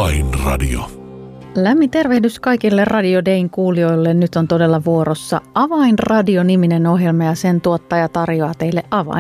Avainradio. Lämmin tervehdys kaikille Radio Dayn kuulijoille. Nyt on todella vuorossa Avainradio-niminen ohjelma ja sen tuottaja tarjoaa teille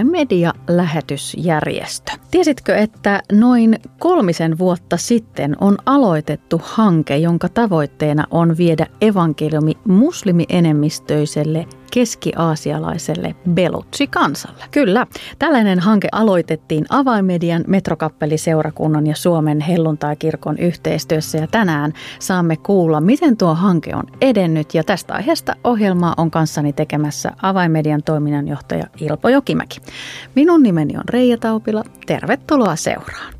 Avainmedia-lähetysjärjestö. Tiesitkö, että noin 3 vuotta sitten on aloitettu hanke, jonka tavoitteena on viedä evankeliumi muslimienemmistöiselle keski-aasialaiselle Belutsi-kansalle? Kyllä, tällainen hanke aloitettiin Avainmedian Metrokappeliseurakunnan ja Suomen helluntaikirkon yhteistyössä ja tänään saamme kuulla, miten tuo hanke on edennyt ja tästä aiheesta ohjelmaa on kanssani tekemässä Avainmedian toiminnanjohtaja Ilpo Jokimäki. Minun nimeni on Reija Taupila. Tervetuloa seuraan.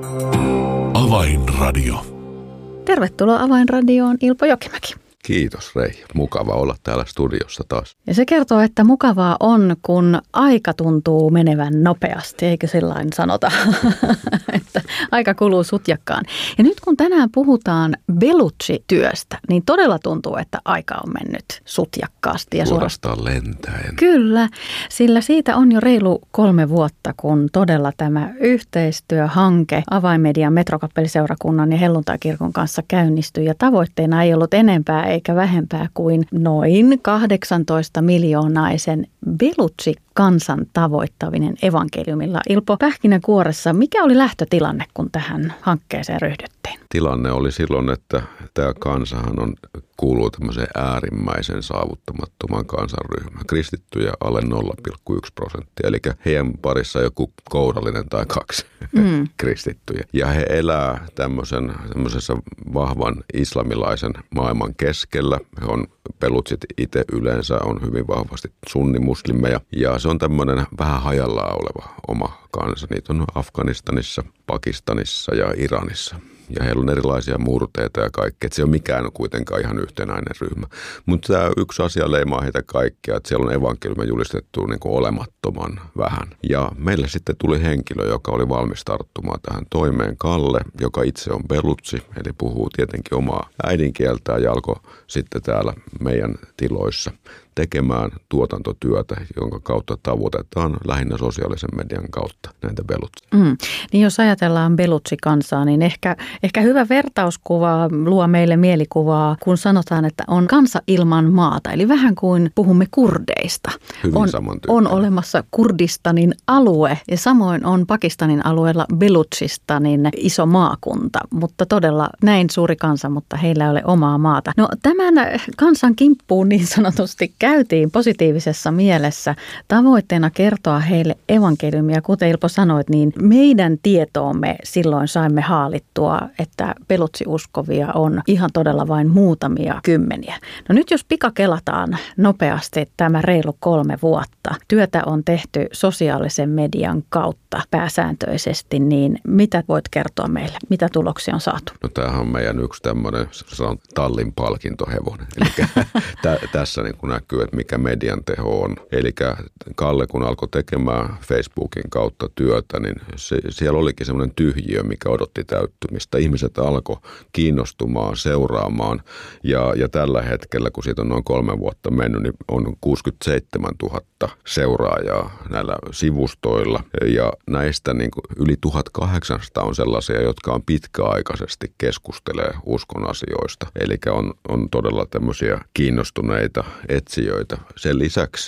Avainradio. Tervetuloa Avainradioon Ilpo Jokimäki. Kiitos Reija. Mukava olla täällä studiossa taas. Ja se kertoo, että mukavaa on, kun aika tuntuu menevän nopeasti, eikö sillain sanota, että aika kuluu sutjakkaan. Ja nyt kun tänään puhutaan Belutsi-työstä, niin todella tuntuu, että aika on mennyt sutjakkaasti. Ja suorastaan lentäen. Kyllä, sillä siitä on jo reilu 3 vuotta, kun todella tämä yhteistyöhanke Avainmedian Metrokappeliseurakunnan ja helluntaikirkon kanssa käynnistyi. Ja tavoitteena ei ollut enempää eikä vähempää kuin noin 18 miljoonaisen Belutsi-kansan tavoittaminen evankeliumilla. Ilpo Pähkinänkuoressa, mikä oli lähtötilanne, kun tähän hankkeeseen ryhdyttiin? Tilanne oli silloin, että tämä kansahan kuuluu tämmöiseen äärimmäisen saavuttamattoman kansanryhmään. Kristittyjä alle 0,1%, eli heidän parissa joku kourallinen tai 2 kristittyjä. Ja he elää tämmöisessä vahvan islamilaisen maailman keskellä. He on Belutsit itse yleensä on hyvin vahvasti sunnimuslimeja ja se on tämmöinen vähän hajallaan oleva oma kansa. Niitä on Afganistanissa, Pakistanissa ja Iranissa. Ja heillä on erilaisia murteita ja kaikkea. Se ei ole mikään kuitenkaan ihan yhtenäinen ryhmä. Mutta tämä yksi asia leimaa heitä kaikkia, että siellä on evankeliumi julistettu niin kuin olemattoman vähän. Ja meille sitten tuli henkilö, joka oli valmis tarttumaan tähän toimeen, Kalle, joka itse on belutsi, eli puhuu tietenkin omaa äidinkieltään ja alkoi sitten täällä meidän tiloissa tekemään tuotantotyötä, jonka kautta tavoitetaan lähinnä sosiaalisen median kautta näitä belutseja. Niin jos ajatellaan belutsi-kansaa, niin ehkä hyvä vertauskuva luo meille mielikuvaa, kun sanotaan, että on kansa ilman maata. Eli vähän kuin puhumme kurdeista. On olemassa Kurdistanin alue ja samoin on Pakistanin alueella Belutsistanin iso maakunta. Mutta todella näin suuri kansa, mutta heillä ei ole omaa maata. No tämän kansan kimppuun niin sanotusti käytiin positiivisessa mielessä tavoitteena kertoa heille evankeliumia. Kuten Ilpo sanoit, niin meidän tietoomme silloin saimme haalittua, että belutsi-uskovia on ihan todella vain muutamia kymmeniä. No nyt jos pikakelataan nopeasti tämä reilu 3 vuotta, työtä on tehty sosiaalisen median kautta pääsääntöisesti, niin mitä voit kertoa meille? Mitä tuloksia on saatu? No tämähän on meidän yksi tämmöinen tallin palkintohevonen. Eli tässä niin kuin näkyy, että mikä median teho on. Eli Kalle, kun alkoi tekemään Facebookin kautta työtä, niin siellä olikin semmoinen tyhjiö, mikä odotti täyttymistä. Ihmiset alkoi kiinnostumaan, seuraamaan ja tällä hetkellä, kun siitä on noin 3 vuotta mennyt, niin on 67 000 seuraajaa näillä sivustoilla ja näistä niin kuin yli 1800 on sellaisia, jotka on pitkäaikaisesti keskustelee uskon asioista. Eli on todella tämmöisiä kiinnostuneita etsijöitä. Sen lisäksi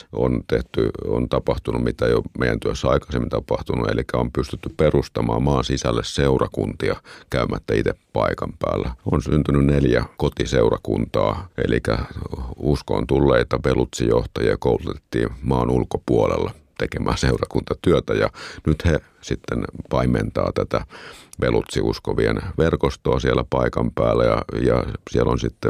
on tapahtunut, mitä jo meidän työssä aikaisemmin tapahtunut, eli on pystytty perustamaan maan sisälle seurakuntia käymättä itse paikan päällä. On syntynyt 4 kotiseurakuntaa, eli uskoon tulleita belutsijohtajia koulutettiin maan ulkopuolella tekemään seurakuntatyötä ja nyt he sitten paimentaa tätä belutsi-uskovien verkostoa siellä paikan päällä ja siellä on sitten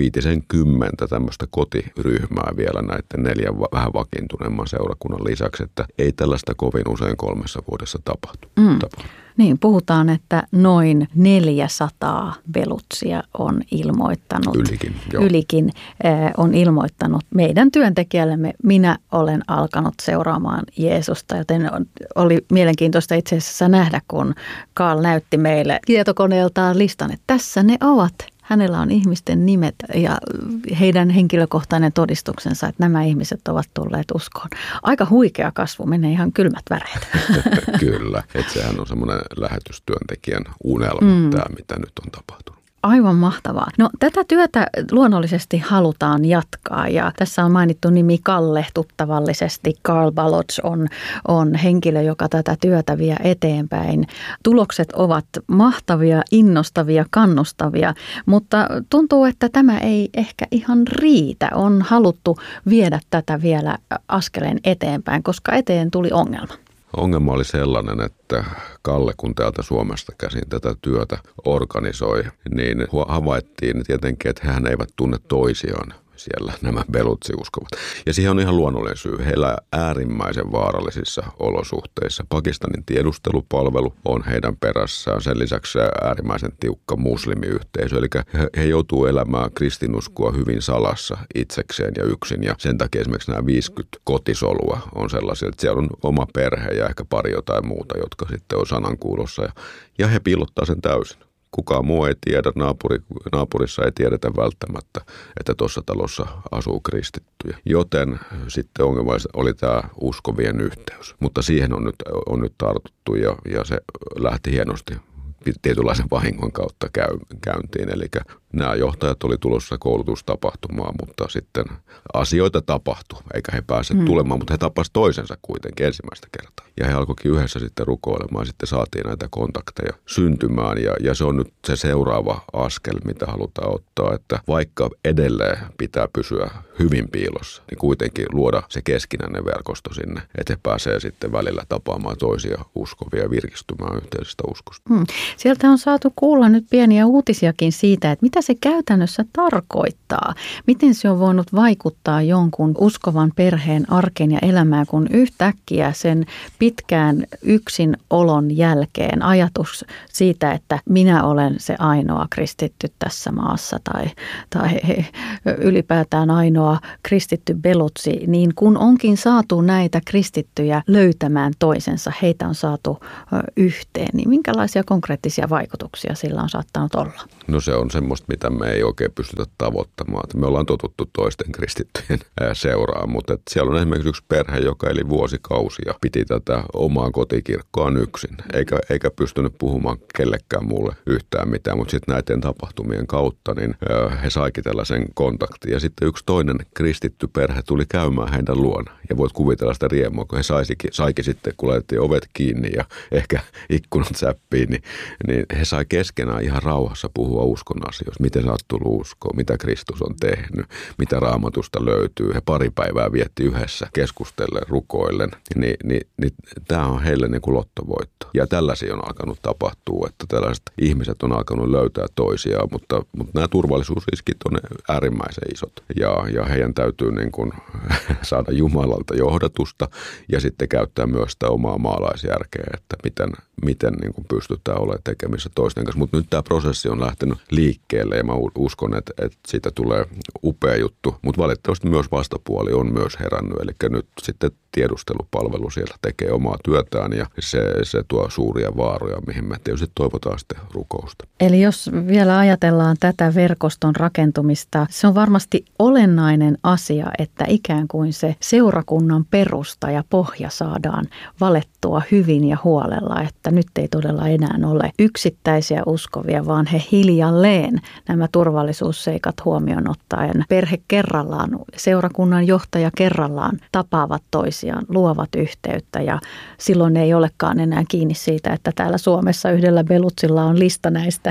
50 tämmöistä kotiryhmää vielä näiden 4 vähän vakiintuneemman seurakunnan lisäksi, että ei tällaista kovin usein 3 vuodessa tapahtu. Niin, puhutaan, että noin 400 belutsia on ilmoittanut. Ylikin on ilmoittanut meidän työntekijällemme. Minä olen alkanut seuraamaan Jeesusta, joten oli mielenkiintoista itse asiassa nähdä, kun Karl näytti meille tietokoneeltaan listan, että tässä ne ovat. hänellä on ihmisten nimet ja heidän henkilökohtainen todistuksensa, että nämä ihmiset ovat tulleet uskoon. Aika huikea kasvu, menee ihan kylmät väreet. Kyllä, että sehän on semmoinen lähetystyöntekijän unelma, tämä mitä nyt on tapahtunut. Aivan mahtavaa. No tätä työtä luonnollisesti halutaan jatkaa ja tässä on mainittu nimi Kalle tuttavallisesti. Carl Balogh on henkilö, joka tätä työtä vie eteenpäin. Tulokset ovat mahtavia, innostavia, kannustavia, mutta tuntuu, että tämä ei ehkä ihan riitä. On haluttu viedä tätä vielä askeleen eteenpäin, koska eteen tuli ongelma. Ongelma oli sellainen, että Kalle, kun täältä Suomesta käsin tätä työtä organisoi, niin havaittiin tietenkin, että hän eivät tunne toisiaan siellä nämä Belutsi-uskovat. Ja siihen on ihan luonnollinen syy. He elää äärimmäisen vaarallisissa olosuhteissa. Pakistanin tiedustelupalvelu on heidän perässään. Sen lisäksi äärimmäisen tiukka muslimiyhteisö. Eli he joutuu elämään kristinuskoa hyvin salassa itsekseen ja yksin. Ja sen takia esimerkiksi nämä 50 kotisolua on sellaisia, että siellä on oma perhe ja ehkä pari jotain muuta, jotka sitten on sanankuulossa. Ja he piilottaa sen täysin. Kukaan muu ei tiedä, naapurissa ei tiedetä välttämättä, että tuossa talossa asuu kristittyjä. Joten sitten ongelma oli tämä uskovien yhteys. Mutta siihen on nyt tartuttu ja se lähti hienosti tietynlaisen vahingon kautta käyntiin. Eli nämä johtajat oli tulossa koulutustapahtumaan, mutta sitten asioita tapahtui, eikä he päässeet tulemaan, mutta he tapasivat toisensa kuitenkin ensimmäistä kertaa. Ja he alkoikin yhdessä sitten rukoilemaan ja sitten saatiin näitä kontakteja syntymään ja se on nyt se seuraava askel, mitä halutaan ottaa, että vaikka edelleen pitää pysyä hyvin piilossa, niin kuitenkin luoda se keskinäinen verkosto sinne, että he pääsee sitten välillä tapaamaan toisia uskovia ja virkistymään yhteisestä uskosta. Sieltä on saatu kuulla nyt pieniä uutisiakin siitä, että mitä se käytännössä tarkoittaa. Miten se on voinut vaikuttaa jonkun uskovan perheen arkeen ja elämään, kun yhtäkkiä sen pitkään yksin olon jälkeen ajatus siitä, että minä olen se ainoa kristitty tässä maassa tai ylipäätään ainoa kristitty Belutsi, niin kun onkin saatu näitä kristittyjä löytämään toisensa, heitä on saatu yhteen, niin minkälaisia konkreettisia vaikutuksia sillä on saattanut olla? No se on semmoista, mitä me ei oikein pystytä tavoittamaan. Me ollaan totuttu toisten kristittyjen seuraan, mutta siellä on esimerkiksi yksi perhe, joka eli vuosikausia piti tätä omaa kotikirkkoaan yksin, eikä pystynyt puhumaan kellekään muulle yhtään mitään, mutta sitten näiden tapahtumien kautta niin he saikin tällaisen kontaktin ja sitten yksi toinen kristitty perhe tuli käymään heidän luona ja voit kuvitella sitä riemua, kun he saikin sitten, kun laitettiin ovet kiinni ja ehkä ikkunat säppiin, niin he sai keskenään ihan rauhassa puhua uskon asioista, miten sä oot tullut uskoon, mitä Kristus on tehnyt, mitä Raamatusta löytyy. He pari päivää vietti yhdessä keskustellen, rukoillen, niin tämä on heille niin kuin lottovoitto. Ja tällaisia on alkanut tapahtua, että tällaiset ihmiset on alkanut löytää toisiaan, mutta nämä turvallisuusriskit on äärimmäisen isot ja heidän täytyy niin kuin saada Jumalalta johdatusta ja sitten käyttää myös sitä omaa maalaisjärkeä, että miten niin kuin pystytään olemaan tekemissä toisten kanssa. Mutta nyt tämä prosessi on lähtenyt liikkeelle ja mä uskon, että siitä tulee upea juttu, mutta valitettavasti myös vastapuoli on myös herännyt, eli nyt sitten tiedustelupalvelu siellä tekee omaa työtään ja se tuo suuria vaaroja, mihin me tietysti toivotaan sitten rukousta. Eli jos vielä ajatellaan tätä verkoston rakentumista, se on varmasti olennainen asia, että ikään kuin se seurakunnan perusta ja pohja saadaan valettua hyvin ja huolella, että nyt ei todella enää ole yksittäisiä uskovia, vaan he hiljalleen nämä turvallisuusseikat huomioon ottaen perhe kerrallaan, seurakunnan johtaja kerrallaan tapaavat toisiaan, luovat yhteyttä ja silloin ei olekaan enää kiinni siitä, että täällä Suomessa yhdellä Belutsilla on lista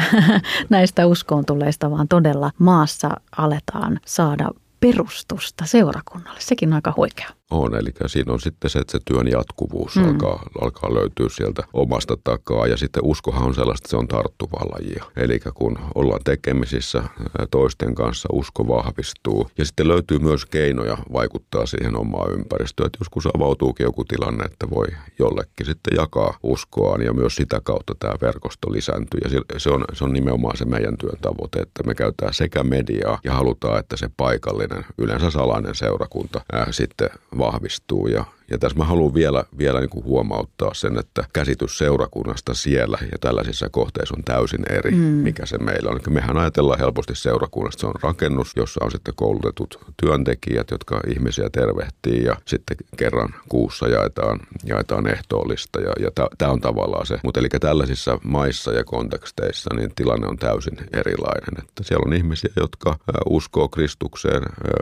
näistä uskoon tulleista, vaan todella maassa aletaan saada perustusta seurakunnalle. Sekin on aika huikea. On, eli siinä on sitten se, että se työn jatkuvuus alkaa löytyä sieltä omasta takaa ja sitten uskohan on sellaista, että se on tarttuvaa lajia. Eli kun ollaan tekemisissä toisten kanssa, usko vahvistuu ja sitten löytyy myös keinoja vaikuttaa siihen omaan ympäristöön. Että joskus avautuukin joku tilanne, että voi jollekin sitten jakaa uskoaan ja myös sitä kautta tämä verkosto lisääntyy ja se on nimenomaan se meidän työn tavoite, että me käytetään sekä mediaa ja halutaan, että se paikallinen, yleensä salainen seurakunta sitten vahvistuu ja Ja tässä mä haluan vielä niin kuin huomauttaa sen, että käsitys seurakunnasta siellä ja tällaisissa kohteissa on täysin eri, mikä se meillä on. Eli mehän ajatellaan helposti seurakunnasta, se on rakennus, jossa on sitten koulutetut työntekijät, jotka ihmisiä tervehtii ja sitten kerran kuussa jaetaan ehtoollista ja tämä on tavallaan se. Mutta eli tällaisissa maissa ja konteksteissa niin tilanne on täysin erilainen. Että siellä on ihmisiä, jotka uskoo Kristukseen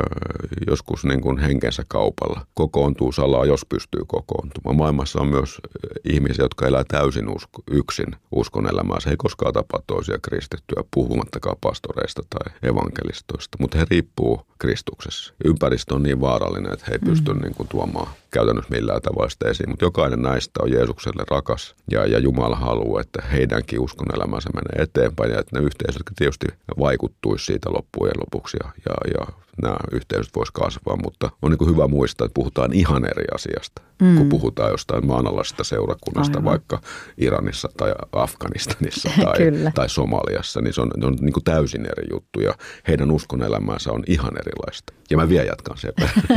joskus niin kuin henkensä kaupalla. Kokoontuu salaa, jos pystyy kokoontumaan. Maailmassa on myös ihmisiä, jotka elää täysin yksin uskon elämää. Se ei koskaan tapaa toisia kristittyjä, puhumattakaan pastoreista tai evankelistoista, mutta he riippuu Kristuksessa. Ympäristö on niin vaarallinen, että he ei pysty niin kuin tuomaan käytännössä millään tavalla sitä esiin, mutta jokainen näistä on Jeesukselle rakas ja Jumala haluaa, että heidänkin uskon elämänsä menee eteenpäin ja että ne yhteisöt tietysti vaikuttuisi siitä loppujen lopuksi ja nämä yhteisöt voisi kasvaa, mutta on niin kuin hyvä muistaa, että puhutaan ihan eri asiasta, kun puhutaan jostain maanalaisesta seurakunnasta, vaikka Iranissa tai Afganistanissa tai Somaliassa, niin se on niin kuin täysin eri juttu ja heidän uskon elämänsä on ihan erilaista. Ja mä vielä jatkan sen.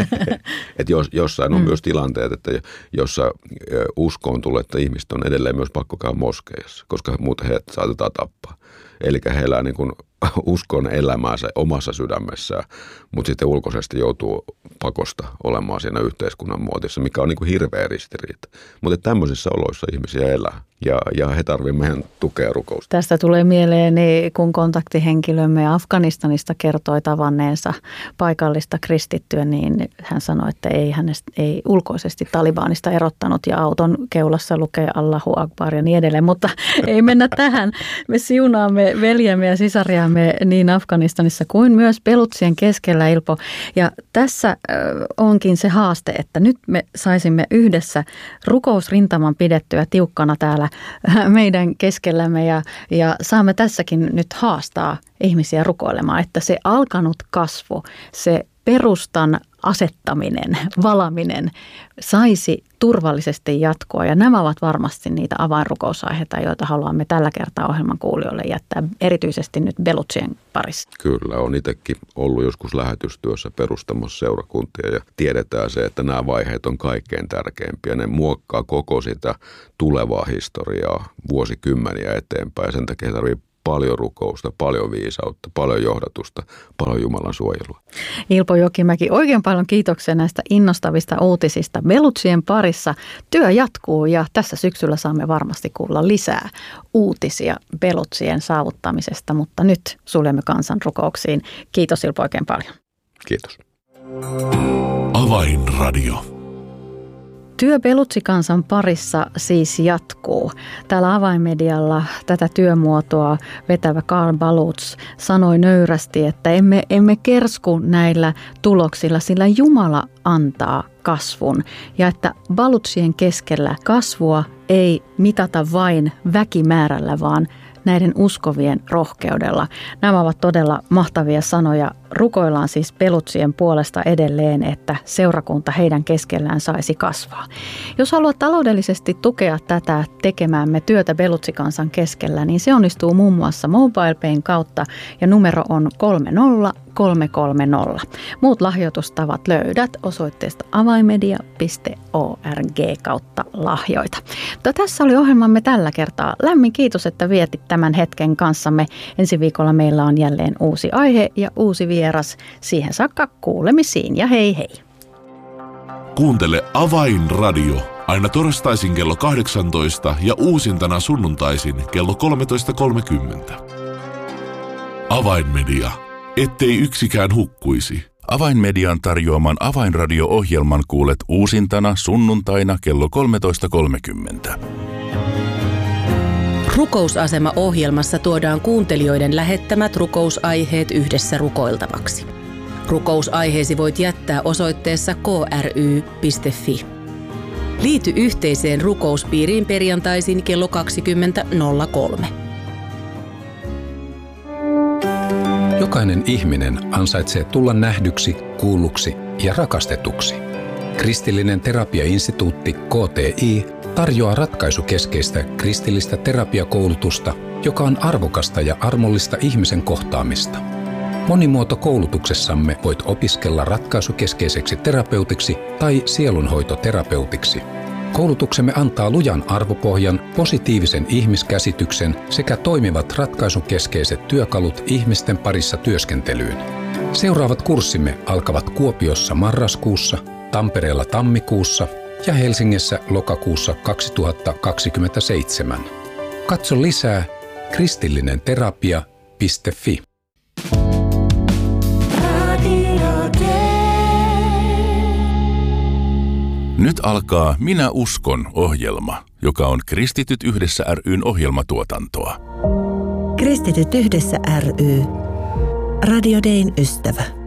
Että jossain on myös tilanteet, että jossa uskoon tulee, että ihmiset on edelleen myös pakko käydä moskeijassa, koska muuten heidät saatetaan tappaa. Eli he elää niin kuin uskon elämäänsä omassa sydämessään, mutta sitten ulkoisesti joutuu pakosta olemaan siinä yhteiskunnan muotissa, mikä on niin kuin hirveä ristiriita. Mutta tämmöisissä oloissa ihmisiä elää ja he tarvitsevat meidän tukea rukousta. Tästä tulee mieleeni, kun kontaktihenkilömme Afganistanista kertoi tavanneensa paikallista kristittyä, niin hän sanoi, että ei ulkoisesti Talibanista erottanut ja auton keulassa lukee Allahu Akbar ja niin edelleen, mutta ei mennä tähän. Me siunaamme veljemme ja sisariamme niin Afganistanissa kuin myös Belutsien keskellä, Ilpo. Ja tässä onkin se haaste, että nyt me saisimme yhdessä rukousrintaman pidettyä tiukkana täällä meidän keskellämme ja saamme tässäkin nyt haastaa ihmisiä rukoilemaan, että se alkanut kasvu, se perustan asettaminen, valaminen saisi turvallisesti jatkoa. Ja nämä ovat varmasti niitä avainrukousaiheita, joita haluamme tällä kertaa ohjelman kuulijoille jättää, erityisesti nyt Belutsien parissa. Kyllä, on itsekin ollut joskus lähetystyössä perustamassa seurakuntia ja tiedetään se, että nämä vaiheet on kaikkein tärkeimpiä. Ne muokkaa koko sitä tulevaa historiaa vuosikymmeniä eteenpäin ja sen takia tarvitsee paljon rukousta, paljon viisautta, paljon johdatusta, paljon Jumalan suojelua. Ilpo Jokimäki, oikein paljon kiitoksia näistä innostavista uutisista. Belutsien parissa työ jatkuu ja tässä syksyllä saamme varmasti kuulla lisää uutisia Belutsien saavuttamisesta, mutta nyt suljemme kansanrukouksiin. Kiitos Ilpo oikein paljon. Kiitos. Avainradio. Työ Belutsikansan parissa siis jatkuu. Täällä Avainmedialla tätä työmuotoa vetävä Karl Baluts sanoi nöyrästi, että emme kersku näillä tuloksilla, sillä Jumala antaa kasvun. Ja että Balutsien keskellä kasvua ei mitata vain väkimäärällä, vaan näiden uskovien rohkeudella. Nämä ovat todella mahtavia sanoja. Rukoillaan siis Belutsien puolesta edelleen, että seurakunta heidän keskellään saisi kasvaa. Jos haluat taloudellisesti tukea tätä tekemäämme työtä Belutsikansan keskellä, niin se onnistuu muun muassa MobilePayn kautta ja numero on 30330. Muut lahjoitustavat löydät osoitteesta avainmedia.org/lahjoita. Tässä oli ohjelmamme tällä kertaa. Lämmin kiitos, että vietit tämän hetken kanssamme. Ensi viikolla meillä on jälleen uusi aihe ja uusi vieras. Siihen saakka kuulemisiin ja hei hei. Kuuntele Avainradio aina torstaisin kello 18 ja uusintana sunnuntaisin kello 13.30. Avainmedia. Ettei yksikään hukkuisi. Avainmedian tarjoaman Avainradio-ohjelman kuulet uusintana sunnuntaina kello 13.30. Rukousasema-ohjelmassa tuodaan kuuntelijoiden lähettämät rukousaiheet yhdessä rukoiltavaksi. Rukousaiheesi voit jättää osoitteessa kry.fi. Liity yhteiseen rukouspiiriin perjantaisin kello 20.03. Jokainen ihminen ansaitsee tulla nähdyksi, kuulluksi ja rakastetuksi. Kristillinen terapiainstituutti KTI tarjoaa ratkaisukeskeistä kristillistä terapiakoulutusta, joka on arvokasta ja armollista ihmisen kohtaamista. Monimuotokoulutuksessamme voit opiskella ratkaisukeskeiseksi terapeutiksi tai sielunhoitoterapeutiksi. Koulutuksemme antaa lujan arvopohjan, positiivisen ihmiskäsityksen sekä toimivat ratkaisukeskeiset työkalut ihmisten parissa työskentelyyn. Seuraavat kurssimme alkavat Kuopiossa marraskuussa, Tampereella tammikuussa ja Helsingissä lokakuussa 2027. Katso lisää kristillinenterapia.fi. Nyt alkaa Minä uskon -ohjelma, joka on Kristityt yhdessä ry:n ohjelmatuotantoa. Kristityt yhdessä ry. Radio Dayn ystävä.